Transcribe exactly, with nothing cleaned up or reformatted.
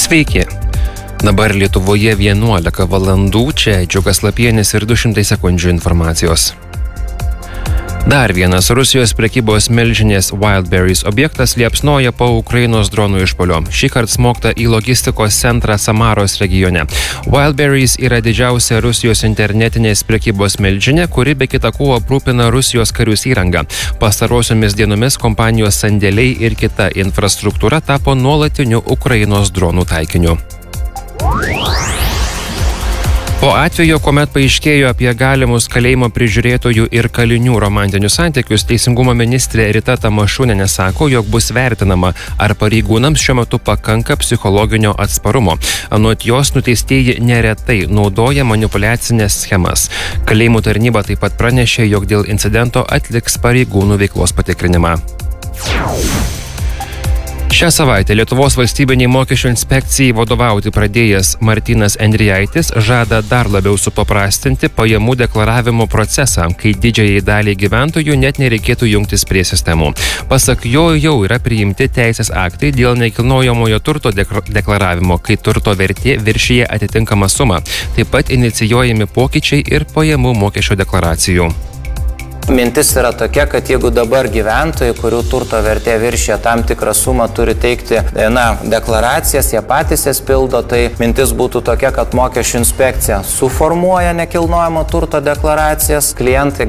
Sveiki. Dabar Lietuvoje vienuolika valandų, čia Džiugas Lapienis ir du šimtai sekundžių informacijos. Dar vienas Rusijos prekybos milžinės Wildberries objektas liepsnoja po Ukrainos dronų išpuolio. Šįkart smogta į logistikos centrą Samaros regione. Wildberries yra didžiausia Rusijos internetinės prekybos milžinė, kuri be kita ko aprūpina Rusijos karius įrangą. Pastarosiomis dienomis kompanijos sandėliai ir kita infrastruktūra tapo nuolatiniu Ukrainos dronų taikiniu. Po atvejo, kuomet paaiškėjo apie galimus kalėjimo prižiūrėtojų ir kalinių romantinius santykius, Teisingumo ministrė Rita Tamašunienė sako, jog bus vertinama, ar pareigūnams šiuo metu pakanka psichologinio atsparumo. Anot jos, nuteistieji neretai naudoja manipuliacinės schemas. Kalėjimų tarnyba taip pat pranešė, jog dėl incidento atliks pareigūnų veiklos patikrinimą. Šią savaitę Lietuvos valstybiniai mokesčių inspekcijai vadovauti pradėjęs Martynas Endrijaitis žada dar labiau supaprastinti pajamų deklaravimo procesą, kai didžiajai daliai gyventojų net nereikėtų jungtis prie sistemų. Pasak jo, jau yra priimti teisės aktai dėl nekilnojamojo turto deklaravimo, kai turto vertė viršyje atitinkamą sumą. Taip pat inicijuojami pokyčiai ir pajamų mokesčio deklaracijų. Mintis yra tokia, kad jeigu dabar gyventojai, kurių turto vertė viršė tam tikrą sumą, turi teikti na, deklaracijas, jie patys jas pildo, tai mintis būtų tokia, kad mokesčių inspekcija suformuoja nekilnojamo turto deklaracijas, klientai